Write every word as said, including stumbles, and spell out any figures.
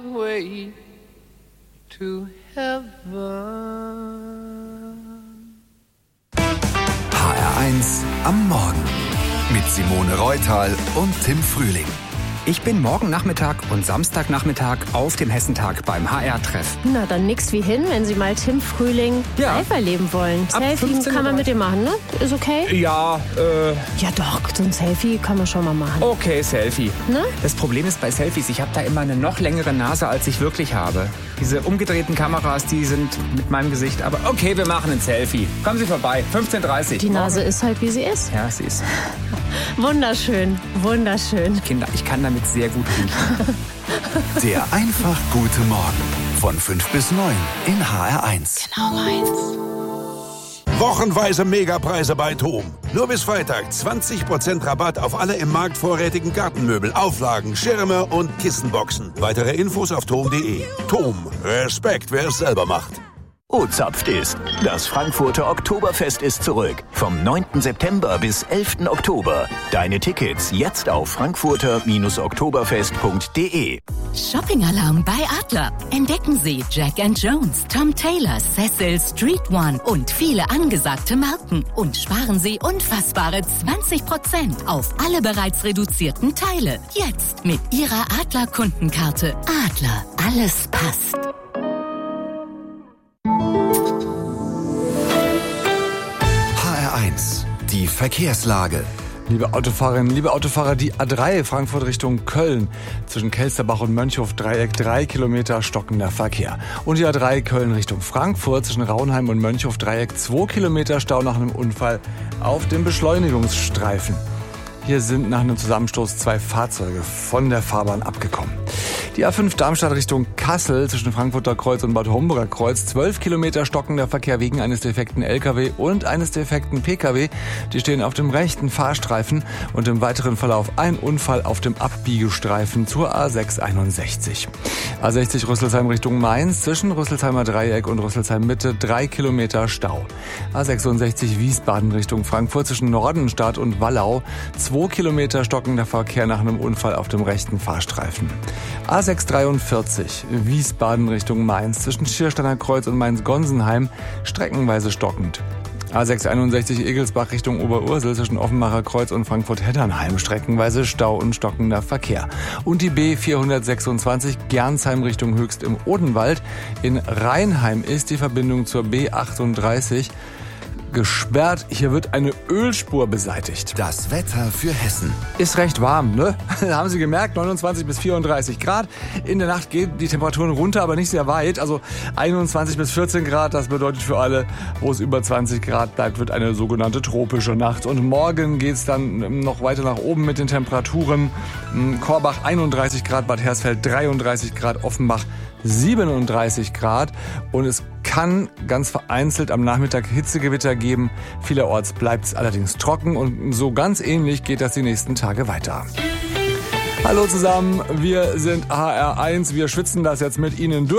way to heaven. H R eins am Morgen mit Simone Reutal und Tim Frühling. Ich bin morgen Nachmittag und Samstagnachmittag auf dem Hessentag beim H R-Treff. Na, dann nix wie hin, wenn Sie mal Tim Frühling Ja. live erleben wollen. Ab Selfie fünfzehn Uhr kann man mit dem machen, ne? Ist okay? Ja, äh, Ja doch, so ein Selfie kann man schon mal machen. okay, Selfie. Ne? Das Problem ist bei Selfies, ich habe da immer eine noch längere Nase, als ich wirklich habe. Diese umgedrehten Kameras, die sind mit meinem Gesicht. Aber okay, wir machen ein Selfie. Kommen Sie vorbei, fünfzehn Uhr dreißig. Die Nase ist halt, wie sie ist. Ja, sie ist. Wunderschön, wunderschön. Kinder, ich kann damit sehr gut riechen. Der einfach gute Morgen von fünf bis neun in H R eins. Genau meins. Wochenweise Megapreise bei TOM. Nur bis Freitag zwanzig Prozent Rabatt auf alle im Markt vorrätigen Gartenmöbel, Auflagen, Schirme und Kissenboxen. Weitere Infos auf tom punkt de. TOM. Respekt, wer es selber macht. O-Zapft ist. Das Frankfurter Oktoberfest ist zurück. Vom neunten September bis elften Oktober. Deine Tickets jetzt auf frankfurter oktoberfest punkt de. Shopping-Alarm bei Adler. Entdecken Sie Jack and Jones, Tom Taylor, Cecil, Street One und viele angesagte Marken. Und sparen Sie unfassbare zwanzig Prozent auf alle bereits reduzierten Teile. Jetzt mit Ihrer Adler-Kundenkarte. Adler, alles passt. H R eins. Die Verkehrslage. Liebe Autofahrerinnen, liebe Autofahrer, die A drei Frankfurt Richtung Köln. Zwischen Kelsterbach und Mönchhof-Dreieck drei Kilometer stockender Verkehr. Und die A drei Köln Richtung Frankfurt zwischen Raunheim und Mönchhof-Dreieck zwei Kilometer Stau nach einem Unfall auf dem Beschleunigungsstreifen. Hier sind nach einem Zusammenstoß zwei Fahrzeuge von der Fahrbahn abgekommen. Die A fünf Darmstadt Richtung Kassel zwischen Frankfurter Kreuz und Bad Homburger Kreuz. zwölf Kilometer stockender Verkehr wegen eines defekten L K W und eines defekten P K W. Die stehen auf dem rechten Fahrstreifen und im weiteren Verlauf ein Unfall auf dem Abbiegestreifen zur A sechs einundsechzig. A sechzig Rüsselsheim Richtung Mainz zwischen Rüsselsheimer Dreieck und Rüsselsheim Mitte drei Kilometer Stau. A sechsundsechzig Wiesbaden Richtung Frankfurt zwischen Nordenstadt und Wallau. zwei Kilometer stockender Verkehr nach einem Unfall auf dem rechten Fahrstreifen. A sechs dreiundvierzig Wiesbaden Richtung Mainz zwischen Schiersteiner Kreuz und Mainz-Gonsenheim streckenweise stockend. A sechs einundsechzig Egelsbach Richtung Oberursel zwischen Offenbacher Kreuz und Frankfurt-Heddernheim streckenweise Stau und stockender Verkehr. Und die B vierhundertsechsundzwanzig Gernsheim Richtung Höchst im Odenwald. In Rheinheim ist die Verbindung zur B achtunddreißig gesperrt. Hier wird eine Ölspur beseitigt. Das Wetter für Hessen. Ist recht warm, ne? Haben Sie gemerkt, neunundzwanzig bis vierunddreißig Grad. In der Nacht gehen die Temperaturen runter, aber nicht sehr weit. Also einundzwanzig bis vierzehn Grad, das bedeutet für alle, wo es über zwanzig Grad bleibt, wird eine sogenannte tropische Nacht. Und morgen geht's dann noch weiter nach oben mit den Temperaturen. Korbach einunddreißig Grad, Bad Hersfeld dreiunddreißig Grad, Offenbach siebenunddreißig Grad. Und es kann ganz vereinzelt am Nachmittag Hitzegewitter geben. Vielerorts bleibt es allerdings trocken und so ganz ähnlich geht das die nächsten Tage weiter. Hallo zusammen, wir sind H R eins, wir schwitzen das jetzt mit Ihnen durch.